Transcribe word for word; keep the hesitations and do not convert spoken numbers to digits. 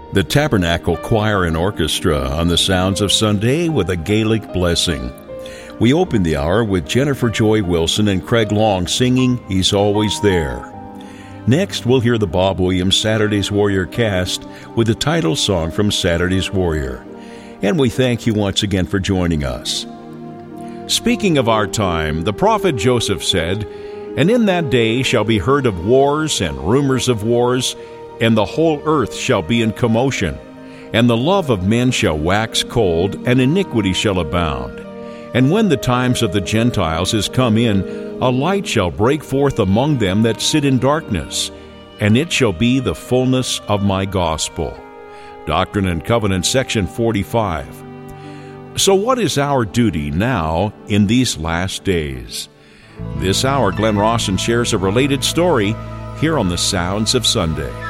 The Tabernacle Choir and Orchestra on the Sounds of Sunday with a Gaelic blessing. We opened the hour with Jennifer Joy Wilson and Craig Long singing He's Always There. Next, we'll hear the Bob Williams Saturday's Warrior cast with the title song from Saturday's Warrior. And we thank you once again for joining us. Speaking of our time, the prophet Joseph said, "And in that day shall be heard of wars and rumors of wars, and the whole earth shall be in commotion. And the love of men shall wax cold, and iniquity shall abound. And when the times of the Gentiles is come in, a light shall break forth among them that sit in darkness, and it shall be the fullness of my gospel." Doctrine and Covenants, section forty-five. So what is our duty now in these last days? This hour, Glenn Rawson shares a related story here on the Sounds of Sunday.